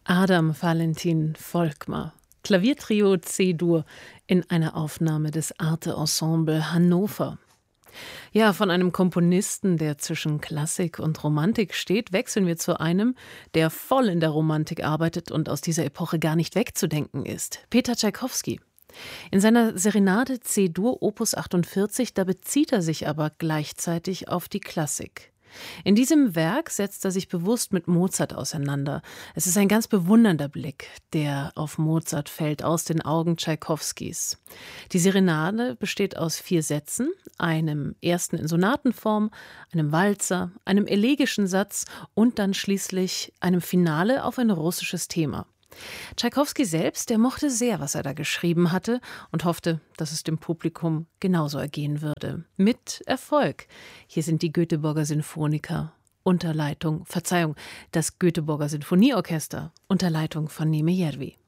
Adam Valentin Volkmar, Klaviertrio C-Dur in einer Aufnahme des Arte Ensemble Hannover. Ja, von einem Komponisten, der zwischen Klassik und Romantik steht, wechseln wir zu einem, der voll in der Romantik arbeitet und aus dieser Epoche gar nicht wegzudenken ist. Peter Tschaikowski. In seiner Serenade C-Dur Opus 48, da bezieht er sich aber gleichzeitig auf die Klassik. In diesem Werk setzt er sich bewusst mit Mozart auseinander. Es ist ein ganz bewundernder Blick, der auf Mozart fällt aus den Augen Tschaikowskis. Die Serenade besteht aus 4 Sätzen, einem ersten in Sonatenform, einem Walzer, einem elegischen Satz und dann schließlich einem Finale auf ein russisches Thema. Tschaikowski selbst, der mochte sehr, was er da geschrieben hatte und hoffte, dass es dem Publikum genauso ergehen würde. Mit Erfolg. Hier sind die Göteborger Sinfoniker das Göteborger Sinfonieorchester unter Leitung von Niemi Järvi.